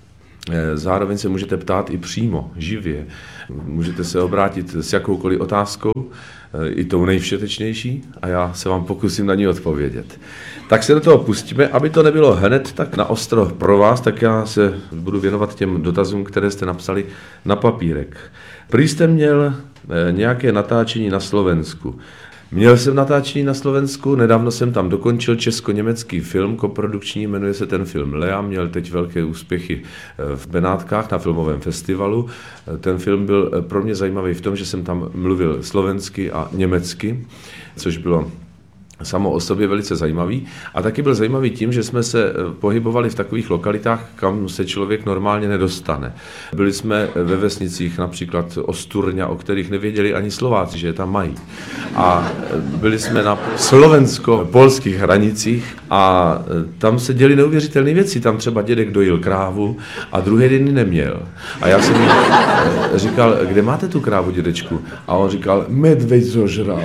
zároveň se můžete ptát i přímo, živě. Můžete se obrátit s jakoukoliv otázkou, i tou nejvšetečnější, a já se vám pokusím na ní odpovědět. Tak se do toho pustíme, aby to nebylo hned tak na ostro pro vás, tak já se budu věnovat těm dotazům, které jste napsali na papírek. Prý jste měl nějaké natáčení na Slovensku. Měl jsem natáčení na Slovensku, nedávno jsem tam dokončil česko-německý film koprodukční, jmenuje se ten film Lea, měl teď velké úspěchy v Benátkách na filmovém festivalu. Ten film byl pro mě zajímavý v tom, že jsem tam mluvil slovensky a německy, což bylo samo o sobě velice zajímavý. A taky byl zajímavý tím, že jsme se pohybovali v takových lokalitách, kam se člověk normálně nedostane. Byli jsme ve vesnicích, například Osturňa, o kterých nevěděli ani Slováci, že je tam mají. A byli jsme na slovensko-polských hranicích a tam se děly neuvěřitelné věci. Tam třeba dědek dojil krávu a druhý den neměl. A já jsem říkal, kde máte tu krávu, dědečku? A on říkal, medveď zožral.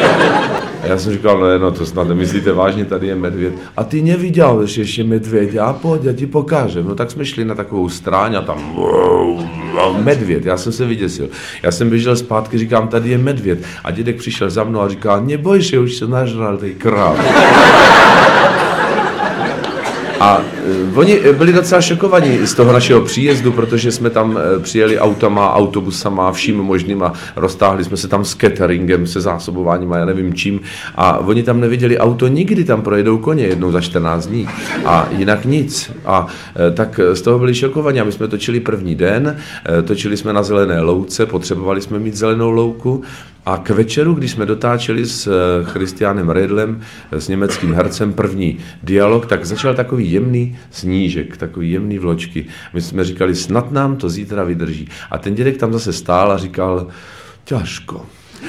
A já jsem říkal, no to snad nemyslíte vážně, tady je medvěd. A ty neviděl ještě medvědě, a pojď, já ti pokážem. No tak jsme šli na takovou stráň a tam medvěd, já jsem se vyděsil. Já jsem běžel zpátky, říkám, tady je medvěd. A dědek přišel za mnou a říkal, neboj se, už se nažral tej kráv. A oni byli docela šokovaní z toho našeho příjezdu, protože jsme tam přijeli autama, autobusama, vším možným a roztáhli jsme se tam s cateringem, se zásobováním a já nevím čím. A oni tam neviděli auto nikdy, tam projedou koně jednou za 14 dní a jinak nic. A tak z toho byli šokovaní a my jsme točili první den, točili jsme na zelené louce, potřebovali jsme mít zelenou louku. A k večeru, když jsme dotáčeli s Christianem Redlem, s německým hercem, první dialog, tak začal takový jemný snížek, takový jemný vločky. My jsme říkali, snad nám to zítra vydrží. A ten dědek tam zase stál a říkal, těžko.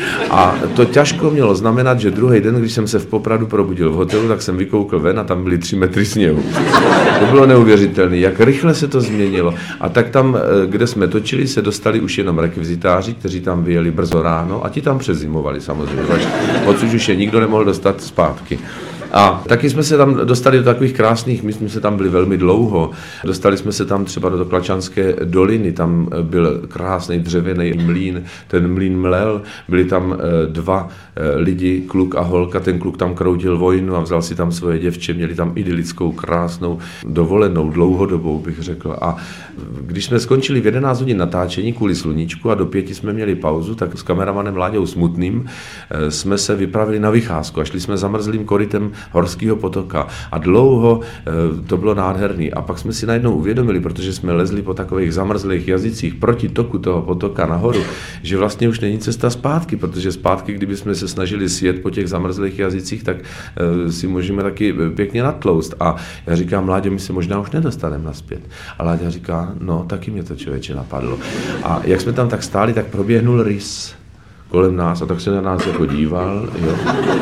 A to těžko mělo znamenat, že druhý den, když jsem se v Popradu probudil v hotelu, tak jsem vykoukl ven a tam byly 3 metry sněhu. To bylo neuvěřitelné, jak rychle se to změnilo. A tak tam, kde jsme točili, se dostali už jenom rekvizitáři, kteří tam vyjeli brzo ráno a ti tam přezimovali samozřejmě, odsud už je nikdo nemohl dostat zpátky. A taky jsme se tam dostali do takových krásných, my jsme se tam byli velmi dlouho, dostali jsme se tam třeba do Klačanské doliny, tam byl krásný dřevěný mlýn, ten mlýn mlel, byli tam 2 lidi, kluk a holka, ten kluk tam kroutil vojnu a vzal si tam svoje děvče, měli tam idylickou, krásnou dovolenou, dlouhodobou bych řekl. A když jsme skončili v 11 hodin natáčení kvůli sluníčku a do 5 jsme měli pauzu, tak s kameramanem Láďou Smutným jsme se vypravili na vycházku a šli jsme zamrzlým korytem Horského potoka a dlouho to bylo nádherný. A pak jsme si najednou uvědomili, protože jsme lezli po takových zamrzlých jazycích proti toku toho potoka nahoru, že vlastně už není cesta zpátky, protože zpátky, kdyby jsme se snažili sjet po těch zamrzlých jazycích, tak si můžeme taky pěkně natloust. A já říkám, Láďo, my se možná už nedostaneme nazpět. A Láďa říká, no, taky mě to člověče napadlo. A jak jsme tam tak stáli, tak proběhnul rys kolem nás a tak se na nás jako díval, jo.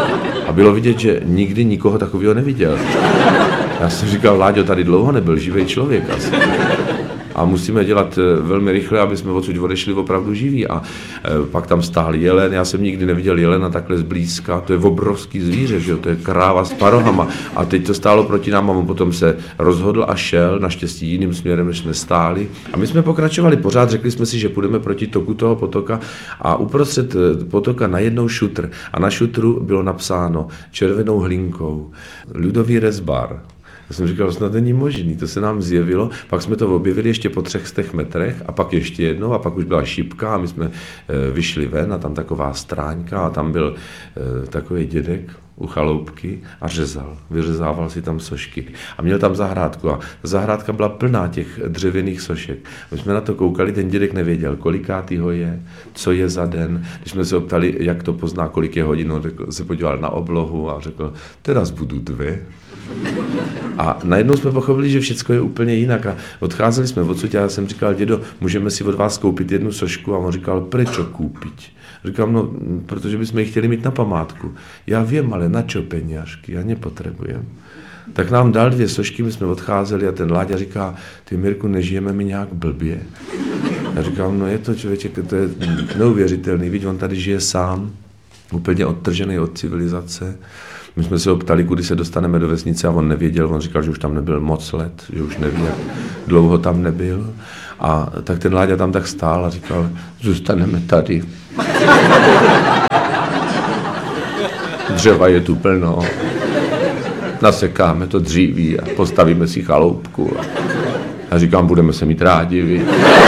A bylo vidět, že nikdy nikoho takového neviděl. Já jsem říkal, Láďo, tady dlouho nebyl živý člověk asi. A musíme dělat velmi rychle, aby jsme odsud odešli opravdu živí. A pak tam stál jelen, já jsem nikdy neviděl jelena takhle zblízka, to je obrovský zvíře, že jo? To je kráva s parohama. A teď to stálo proti nám a on potom se rozhodl a šel, naštěstí jiným směrem, než jsme stáli. A my jsme pokračovali pořád, řekli jsme si, že půjdeme proti toku toho potoka a uprostřed potoka najednou šutr. A na šutru bylo napsáno červenou hlinkou Ľudový rezbar. Já jsem říkal, snad není možný, to se nám zjevilo, pak jsme to objevili ještě po 300 metrech a pak ještě jednou a pak už byla šipka a my jsme vyšli ven a tam taková stráňka a tam byl takový dědek, u chaloupky a řezal. Vyřezával si tam sošky. A měl tam zahrádku. A zahrádka byla plná těch dřevěných sošek. My jsme na to koukali, ten dědek nevěděl, kolikátýho je, co je za den. Když jsme se optali, jak to pozná, kolik je hodin, on se podíval na oblohu a řekl, teraz budu 2. A najednou jsme pochopili, že všechno je úplně jinak. A odcházeli jsme odsud a já jsem říkal, dědo, můžeme si od vás koupit 1 sošku? A on říkal, prečo koupit? Říkám, no, protože bychom ji chtěli mít na památku. Já vím, ale na čo peněžky, já nepotřebujem. Tak nám dal 2 sošky, my jsme odcházeli a ten Láďa říká, ty Mirku, nežijeme mi nějak blbě? Já říkám, no je to, člověče, to je neuvěřitelný, víš, on tady žije sám, úplně odtržený od civilizace. My jsme se ho ptali, kudy se dostaneme do vesnice a on nevěděl, on říkal, že už tam nebyl moc let, že už neví, jak dlouho tam nebyl. A tak ten Láďa tam tak stál a říkal, zůstaneme tady. Dřeva je tu plno, nasekáme to dříví a postavíme si chaloupku. A říkám, budeme se mít rádi, víš.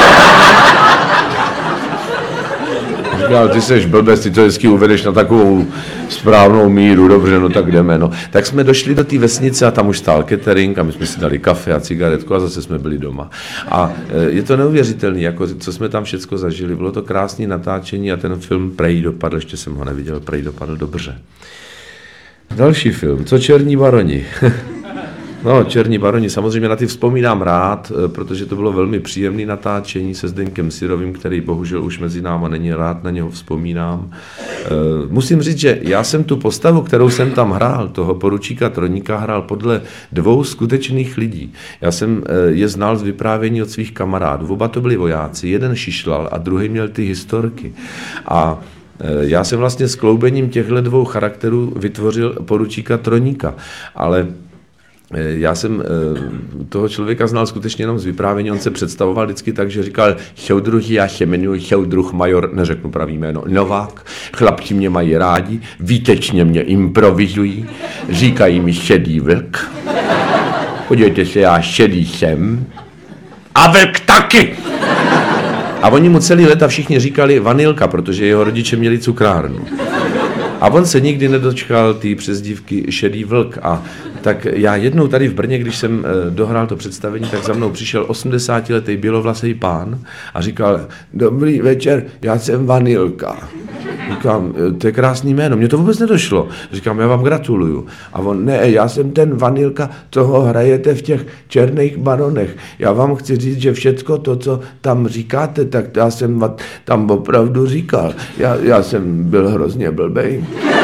Říkal, ty seš blbec, ty to vždycky uvedeš na takovou správnou míru, dobře, no tak jdeme, no. Tak jsme došli do té vesnice a tam už stál catering a my jsme si dali kafe a cigaretku a zase jsme byli doma. A je to neuvěřitelné, jako co jsme tam všecko zažili, bylo to krásné natáčení a ten film prej dopadl, ještě jsem ho neviděl, prej dopadl dobře. Další film, Co černí baroni? No, Černí baroni, samozřejmě na ty vzpomínám rád, protože to bylo velmi příjemné natáčení se Zdeňkem Syrovým, který bohužel už mezi náma není, rád na něho vzpomínám. Musím říct, že já jsem tu postavu, kterou jsem tam hrál, toho poručíka Troníka, hrál podle 2 skutečných lidí. Já jsem je znal z vyprávění od svých kamarádů. Oba to byli vojáci, jeden šišlal a druhý měl ty historky. A já jsem vlastně s kloubením těchto 2 charakterů vytvořil poručíka Troníka, ale já jsem toho člověka znal skutečně jenom z vyprávění, on se představoval vždycky tak, že říkal, soudruži, já se jmenuji soudruh major, neřeknu pravý jméno, Novák, chlapci mě mají rádi, výtečně mě improvizují, říkají mi šedý vlk, podívejte se, já šedý jsem a vlk taky. A oni mu celý léta všichni říkali Vanilka, protože jeho rodiče měli cukrárnu. A on se nikdy nedočkal té přezdívky Šedý vlk. A tak já jednou tady v Brně, když jsem dohrál to představení, tak za mnou přišel 80letý bělovlasý pán a říkal, dobrý večer, já jsem Vanilka. Říkám, to je krásný jméno, mně to vůbec nedošlo. Říkám, já vám gratuluju. A on, ne, já jsem ten Vanilka, toho hrajete v těch Černých baronech. Já vám chci říct, že všecko to, co tam říkáte, tak já jsem tam opravdu říkal. Já jsem byl hrozně blbej.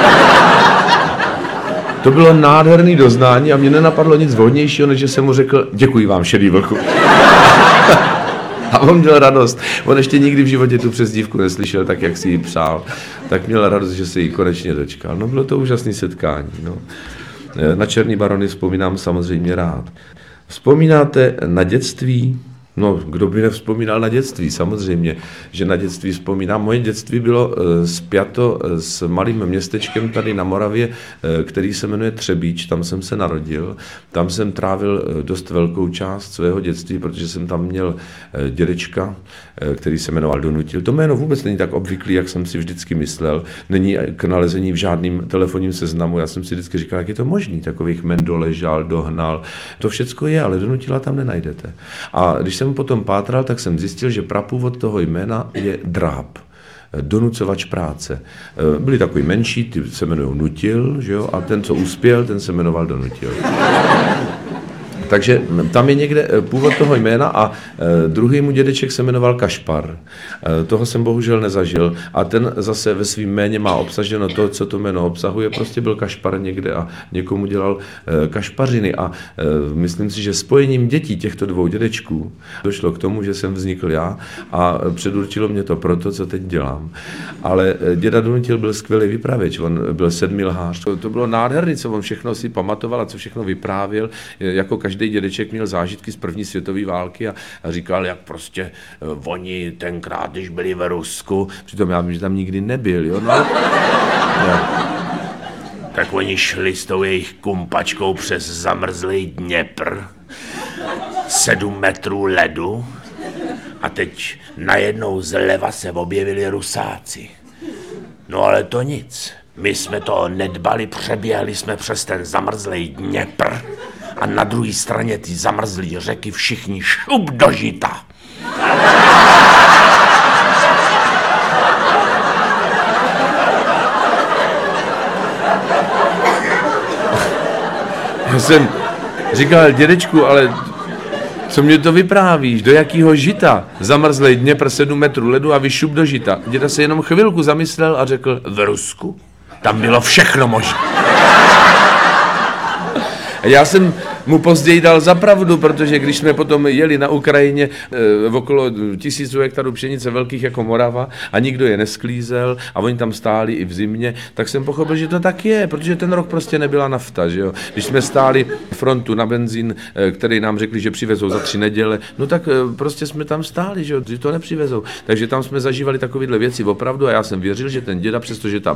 To bylo nádherný doznání a mě nenapadlo nic vhodnějšího, než že jsem mu řekl, děkuji vám, Šedý vlku. A on měl radost. On ještě nikdy v životě tu přezdívku neslyšel tak, jak si ji přál. Tak měl radost, že se jí konečně dočkal. No bylo to úžasné setkání. No. Na Černý barony vzpomínám samozřejmě rád. Vzpomínáte na dětství? No, kdo by nevzpomínal na dětství? Samozřejmě, že na dětství vzpomínám. Moje dětství bylo spjato s malým městečkem tady na Moravě, který se jmenuje Třebíč, tam jsem se narodil. Tam jsem trávil dost velkou část svého dětství, protože jsem tam měl dědečka, který se jmenoval Donutil. To jméno vůbec není tak obvyklý, jak jsem si vždycky myslel. Není k nalezení v žádným telefonním seznamu. Já jsem si vždycky říkal, jak je to možný, takových men doležal, dohnal. To všecko je, ale Donutila tam nenajdete. A když jsem potom pátral, tak jsem zjistil, že prapůvod toho jména je Dráb, donucovač práce. Byli takový menší, ty se jmenují Nutil, že jo? A ten, co uspěl, ten se jmenoval Donutil. Takže tam je někde původ toho jména a druhý mu dědeček se jmenoval Kašpar. Toho jsem bohužel nezažil a ten zase ve svým jméně má obsaženo to, co to jméno obsahuje. Prostě byl Kašpar někde a někomu dělal kašpařiny a myslím si, že spojením dětí těchto 2 dědečků došlo k tomu, že jsem vznikl já a předurčilo mě to proto, co teď dělám. Ale děda Donutil byl skvělý vypravěč, on byl 7 lhář. To bylo nádherný, co on všechno si pamatoval a co všechno vyprávěl, jako každý dědeček měl zážitky z první světové války a říkal, jak prostě oni tenkrát, když byli ve Rusku, přitom já vím, že tam nikdy nebyl, jo, no. Tak oni šli s tou jejich kumpačkou přes zamrzlý Dněpr, 7 metrů ledu a teď najednou zleva se objevili Rusáci. No ale to nic, My jsme to nedbali, přeběhli jsme přes ten zamrzlej Dněpr a na druhé straně ty zamrzlý řeky všichni šup do žita. Já jsem říkal, dědečku, ale co mě to vyprávíš? Do jakýho žita? Zamrzlej Dněpr 7 metrů ledu a vyšup do žita. Děda se jenom chvilku zamyslel a řekl, V Rusku? Tam bylo všechno možné. já jsem mu později dal za pravdu, protože když jsme potom jeli na Ukrajině okolo 1000 hektarů pšenice velkých jako Morava a nikdo je nesklízel a oni tam stáli i v zimě, tak jsem pochopil, že to tak je, protože ten rok prostě nebyla nafta, že jo. Když jsme stáli frontu na benzín, který nám řekli, že přivezou za 3 neděle, no tak prostě jsme tam stáli, že jo, že to nepřivezou. Takže tam jsme zažívali takovéhle věci opravdu a já jsem věřil, že ten děda, přestože tam